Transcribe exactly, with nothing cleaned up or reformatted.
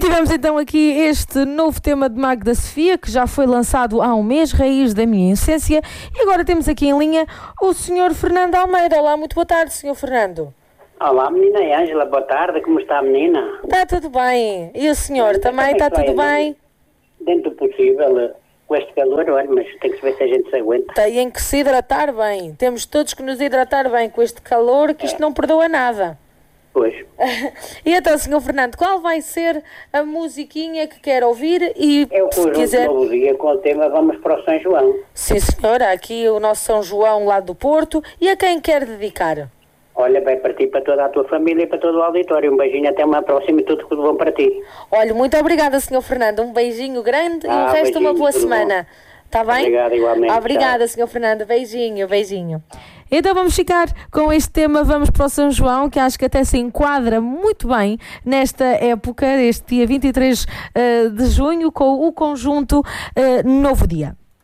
tivemos então aqui este novo tema de Magda Sofia, que já foi lançado há um mês, Raiz da Minha Inocência. E agora temos aqui em linha o senhor Fernando Almeida. Olá, muito boa tarde, senhor Fernando. Olá, menina Ângela, boa tarde, como está a menina? Está tudo bem. E o senhor também está tudo bem? Dentro do possível, com este calor, olha, mas tem que se ver se a gente se aguenta. Tem que se hidratar bem. Temos todos que nos hidratar bem com este calor, que isto não perdoa nada. Pois. E então, senhor Fernando, qual vai ser a musiquinha que quer ouvir? E Eu se pus quiser... um novo dia com o tema Vamos para o São João. Sim, senhora, aqui o nosso São João lá do Porto. E a quem quer dedicar? Olha, vai para ti, para toda a tua família e para todo o auditório. Um beijinho, até uma próxima e tudo que bom para ti. Olha, muito obrigada, senhor Fernando. Um beijinho grande Ah, e o resto uma beijinho, boa tudo semana. Está bem? Obrigado, igualmente. Obrigada, senhor Fernando. Beijinho, beijinho. Então vamos ficar com este tema, vamos para o São João, que acho que até se enquadra muito bem nesta época, este dia vinte e três uh, de junho, com o conjunto uh, Novo Dia.